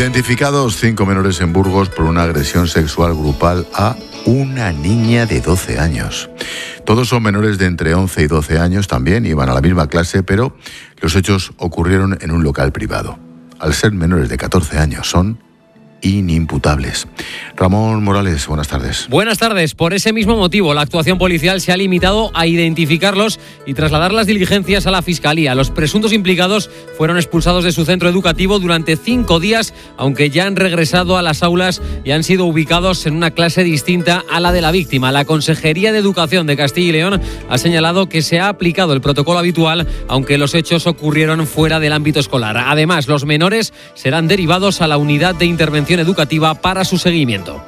Identificados 5 menores en Burgos por una agresión sexual grupal a una niña de 12 años. Todos son menores de entre 11 y 12 años también, iban a la misma clase, pero los hechos ocurrieron en un local privado. Al ser menores de 14 años son inimputables. Ramón Morales, buenas tardes. Buenas tardes. Por ese mismo motivo, la actuación policial se ha limitado a identificarlos y trasladar las diligencias a la Fiscalía. Los presuntos implicados fueron expulsados de su centro educativo durante 5 días, aunque ya han regresado a las aulas y han sido ubicados en una clase distinta a la de la víctima. La Consejería de Educación de Castilla y León ha señalado que se ha aplicado el protocolo habitual, aunque los hechos ocurrieron fuera del ámbito escolar. Además, los menores serán derivados a la unidad de intervención educativa para su seguimiento.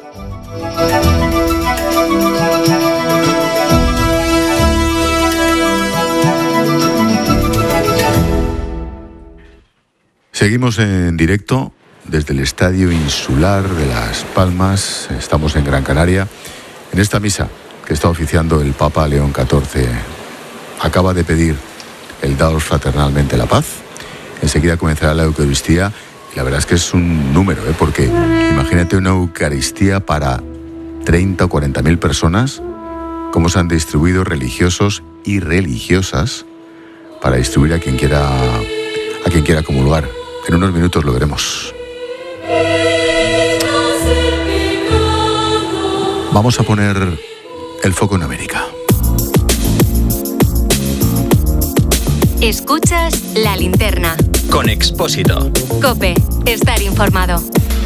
Seguimos en directo desde el Estadio Insular de Las Palmas. Estamos en Gran Canaria. En esta misa que está oficiando el Papa León XIV, acaba de pedir el daos fraternalmente la paz. Enseguida comenzará la Eucaristía. Y la verdad es que es un número, porque imagínate una Eucaristía para 30 o 40.000 personas, cómo se han distribuido religiosos y religiosas para distribuir a quien quiera comulgar. En unos minutos lo veremos. Vamos a poner el foco en América. Escuchas La Linterna con Expósito. COPE, estar informado.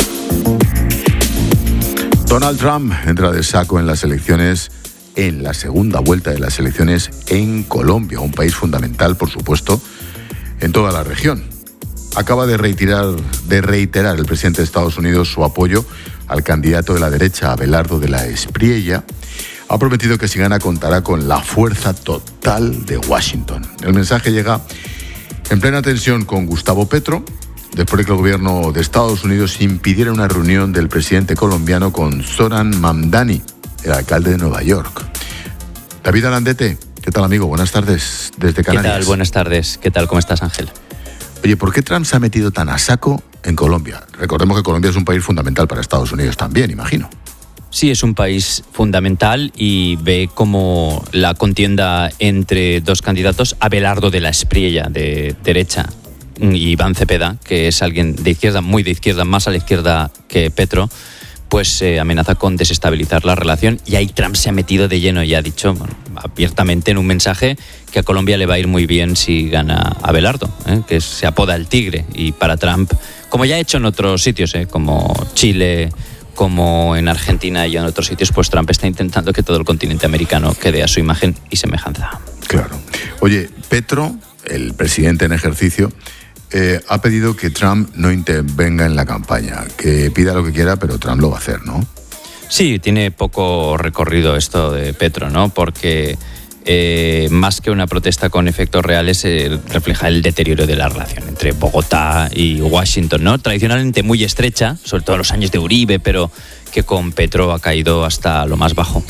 Donald Trump entra de saco en las elecciones, en la segunda vuelta de las elecciones en Colombia, un país fundamental, por supuesto, en toda la región. Acaba de reiterar el presidente de Estados Unidos su apoyo al candidato de la derecha, Abelardo de la Espriella. Ha prometido que si gana contará con la fuerza total de Washington. El mensaje llega en plena tensión con Gustavo Petro, después de que el gobierno de Estados Unidos impidiera una reunión del presidente colombiano con Zoran Mamdani, el alcalde de Nueva York. David Alandete, ¿qué tal, amigo? Buenas tardes desde Canarias. ¿Qué tal? Buenas tardes. ¿Qué tal? ¿Cómo estás, Ángel? Oye, ¿por qué Trump se ha metido tan a saco en Colombia? Recordemos que Colombia es un país fundamental para Estados Unidos también, imagino. Sí, es un país fundamental y ve como la contienda entre dos candidatos, Abelardo de la Espriella, de derecha, y Iván Cepeda, que es alguien de izquierda, muy de izquierda, más a la izquierda que Petro, pues amenaza con desestabilizar la relación. Y ahí Trump se ha metido de lleno y ha dicho abiertamente en un mensaje que a Colombia le va a ir muy bien si gana Abelardo, que se apoda el Tigre. Y para Trump, como ya ha hecho en otros sitios, como Chile, como en Argentina y en otros sitios, pues Trump está intentando que todo el continente americano quede a su imagen y semejanza. Claro. Oye, Petro, el presidente en ejercicio, ha pedido que Trump no intervenga en la campaña, que pida lo que quiera, pero Trump lo va a hacer, ¿no? Sí, tiene poco recorrido esto de Petro, ¿no? Porque más que una protesta con efectos reales, refleja el deterioro de la relación entre Bogotá y Washington, ¿no? Tradicionalmente muy estrecha, sobre todo en los años de Uribe, pero que con Petro ha caído hasta lo más bajo.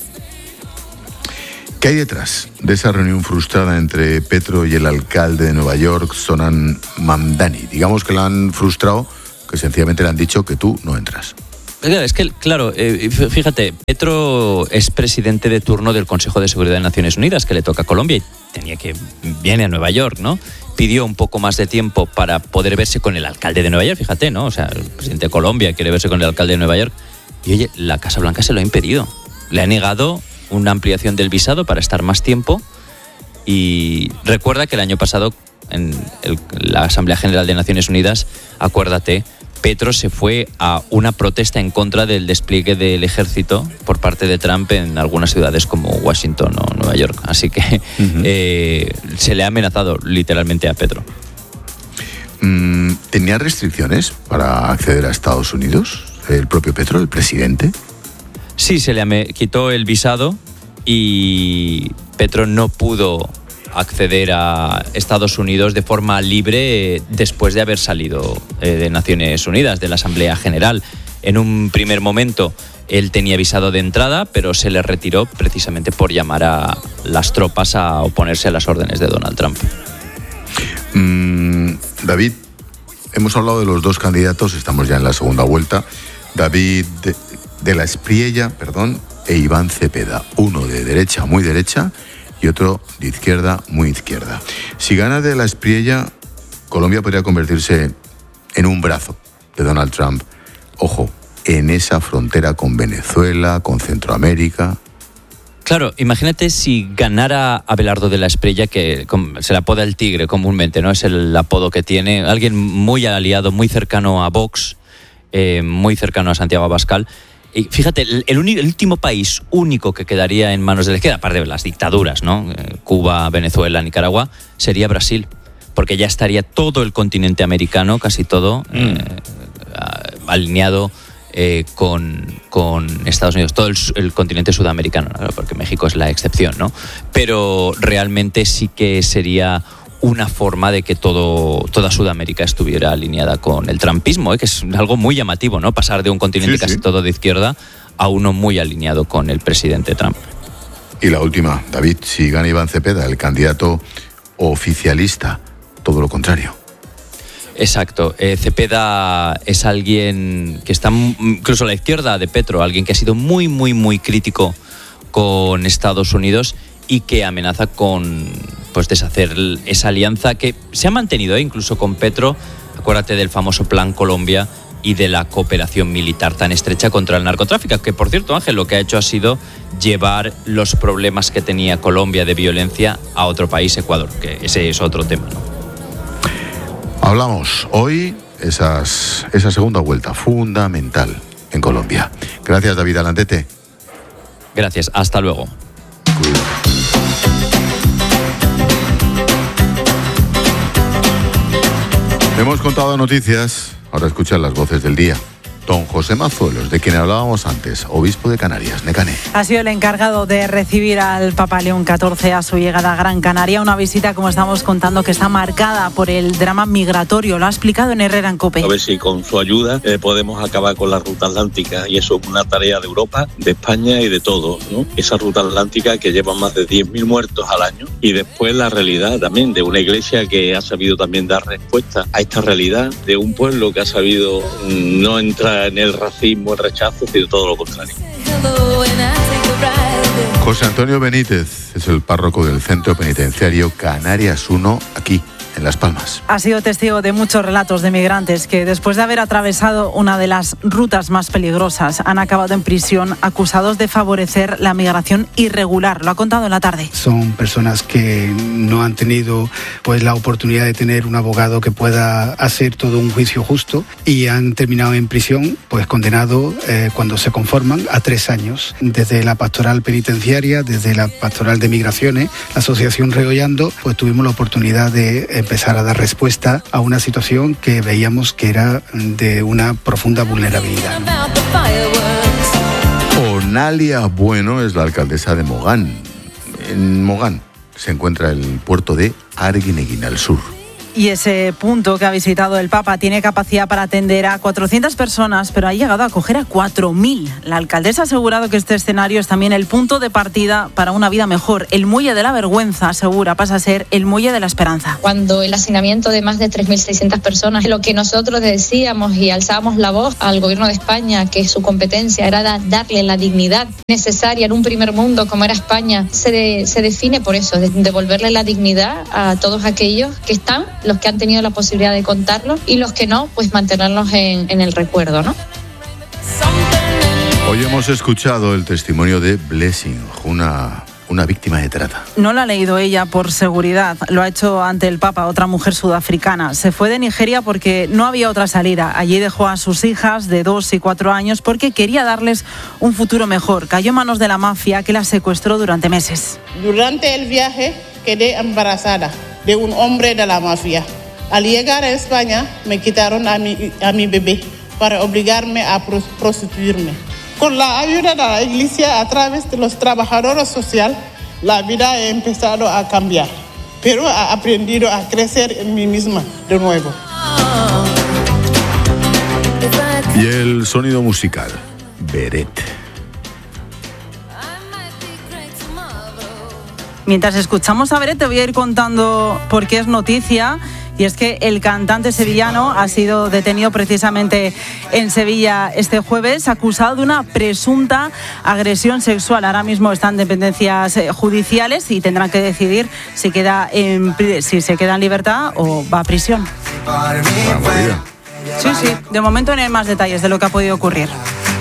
¿Qué hay detrás de esa reunión frustrada entre Petro y el alcalde de Nueva York, Zoran Mamdani? Digamos que la han frustrado, que sencillamente le han dicho que tú no entras. Es que, claro, fíjate, Petro es presidente de turno del Consejo de Seguridad de Naciones Unidas, que le toca a Colombia, y viene a Nueva York, ¿no? Pidió un poco más de tiempo para poder verse con el alcalde de Nueva York, fíjate, ¿no? O sea, el presidente de Colombia quiere verse con el alcalde de Nueva York. Y oye, la Casa Blanca se lo ha impedido. Le ha negado una ampliación del visado para estar más tiempo. Y recuerda que el año pasado, en la Asamblea General de Naciones Unidas, acuérdate, Petro se fue a una protesta en contra del despliegue del ejército por parte de Trump en algunas ciudades como Washington o Nueva York. Así que se le ha amenazado literalmente a Petro. ¿Tenía restricciones para acceder a Estados Unidos el propio Petro, el presidente? Sí, se le quitó el visado y Petro no pudo acceder a Estados Unidos de forma libre después de haber salido de Naciones Unidas, de la Asamblea General. En un primer momento él tenía visado de entrada, pero se le retiró precisamente por llamar a las tropas a oponerse a las órdenes de Donald Trump. David, hemos hablado de los dos candidatos, estamos ya en la segunda vuelta, David de la Espriella, e Iván Cepeda, uno de derecha, muy derecha, y otro de izquierda, muy izquierda. Si gana de la Espriella, Colombia podría convertirse en un brazo de Donald Trump. Ojo, en esa frontera con Venezuela, con Centroamérica. Claro, imagínate si ganara Abelardo de la Espriella, que se le apoda el Tigre comúnmente, ¿no? Es el apodo que tiene. Alguien muy aliado, muy cercano a Vox, muy cercano a Santiago Abascal. Y fíjate, el último país único que quedaría en manos de la izquierda, aparte de las dictaduras, ¿no? Cuba, Venezuela, Nicaragua, sería Brasil, porque ya estaría todo el continente americano, casi todo, alineado con Estados Unidos, todo el continente sudamericano, ¿no? Porque México es la excepción, ¿no? Pero realmente sí que sería una forma de que toda Sudamérica estuviera alineada con el trumpismo, que es algo muy llamativo, ¿no? Pasar de un continente casi todo de izquierda a uno muy alineado con el presidente Trump. Y la última, David, si gana Iván Cepeda, el candidato oficialista, todo lo contrario. Exacto. Cepeda es alguien que está incluso a la izquierda de Petro, alguien que ha sido muy, muy, muy crítico con Estados Unidos y que amenaza con deshacer esa alianza que se ha mantenido incluso con Petro. Acuérdate del famoso Plan Colombia y de la cooperación militar tan estrecha contra el narcotráfico, que por cierto, Ángel, lo que ha hecho ha sido llevar los problemas que tenía Colombia de violencia a otro país, Ecuador, que ese es otro tema, ¿no? Hablamos hoy esa segunda vuelta fundamental en Colombia. Gracias, David Alandete. Gracias, hasta luego. Cuidado. Hemos contado noticias, ahora escuchan las voces del día. Don José Mazuelos, de quien hablábamos antes, obispo de Canarias, Necane. Ha sido el encargado de recibir al Papa León XIV a su llegada a Gran Canaria, una visita, como estamos contando, que está marcada por el drama migratorio. Lo ha explicado en Herrera en COPE. A ver si con su ayuda podemos acabar con la ruta atlántica, y eso es una tarea de Europa, de España y de todos, ¿no? Esa ruta atlántica que lleva más de 10.000 muertos al año, y después la realidad también de una iglesia que ha sabido también dar respuesta a esta realidad, de un pueblo que ha sabido no entrar en el racismo, el rechazo, sino todo lo contrario. José Antonio Benítez es el párroco del Centro Penitenciario Canarias 1, aquí en Las Palmas. Ha sido testigo de muchos relatos de migrantes que, después de haber atravesado una de las rutas más peligrosas, han acabado en prisión acusados de favorecer la migración irregular. Lo ha contado en la tarde. Son personas que no han tenido la oportunidad de tener un abogado que pueda hacer todo un juicio justo, y han terminado en prisión, condenado cuando se conforman a 3 años. Desde la pastoral penitenciaria, desde la pastoral de migraciones, la asociación Regollando, tuvimos la oportunidad de empezar a dar respuesta a una situación que veíamos que era de una profunda vulnerabilidad, ¿no? Onalia Bueno es la alcaldesa de Mogán. En Mogán se encuentra el puerto de Arguineguín, al sur. Y ese punto que ha visitado el Papa tiene capacidad para atender a 400 personas, pero ha llegado a acoger a 4.000. La alcaldesa ha asegurado que este escenario es también el punto de partida para una vida mejor. El muelle de la vergüenza, asegura, pasa a ser el muelle de la esperanza. Cuando el hacinamiento de más de 3.600 personas, lo que nosotros decíamos y alzábamos la voz al gobierno de España, que su competencia era darle la dignidad necesaria en un primer mundo como era España, se define por eso, devolverle la dignidad a todos aquellos que están, los que han tenido la posibilidad de contarlo, y los que no, mantenerlos en el recuerdo, ¿no? Hoy hemos escuchado el testimonio de Blessing, una víctima de trata. No lo ha leído ella por seguridad, lo ha hecho ante el Papa otra mujer sudafricana. Se fue de Nigeria porque no había otra salida. Allí dejó a sus hijas de 2 y 4 años porque quería darles un futuro mejor. Cayó en manos de la mafia, que la secuestró durante meses. Durante el viaje quedé embarazada de un hombre de la mafia. Al llegar a España me quitaron a mi bebé para obligarme a prostituirme. Con la ayuda de la iglesia, a través de los trabajadores sociales, la vida ha empezado a cambiar, pero he aprendido a crecer en mí misma de nuevo. Y el sonido musical, Beret. Mientras escuchamos a Beret, te voy a ir contando por qué es noticia. Y es que el cantante sevillano ha sido detenido precisamente en Sevilla este jueves, acusado de una presunta agresión sexual. Ahora mismo están en dependencias judiciales y tendrán que decidir si se queda en libertad o va a prisión. Sí, de momento no hay más detalles de lo que ha podido ocurrir.